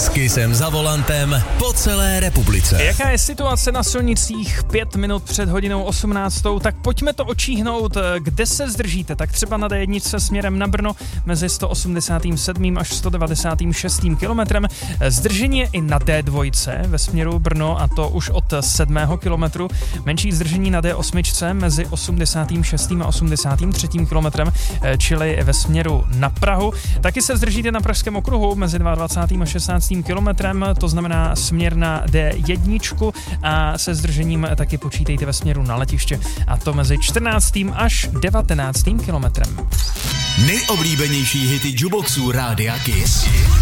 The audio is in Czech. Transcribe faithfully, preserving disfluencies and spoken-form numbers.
S Kissem za volantem po celé republice. Jaká je situace na silnicích pět minut před hodinou osmnáctou? Tak pojďme to očíhnout. Kde se zdržíte? Tak třeba na dé jedna směrem na Brno mezi sto osmdesát sedm až sto devadesát šest kilometrem. Zdržení je i na dé dva ve směru Brno, a to už od sedmého kilometru. Menší zdržení na dé osm mezi osmdesátým šestým a osmdesátým třetím kilometrem, čili ve směru na Prahu. Taky se zdržíte na Pražském okruhu mezi dvacátým a šestnáctým kilometrem, to znamená směr na dé jedna, a se zdržením taky počítejte ve směru na letiště, a to mezi čtrnáctým až devatenáctým kilometrem. Nejoblíbenější hity jukeboxů Rádia Kiss.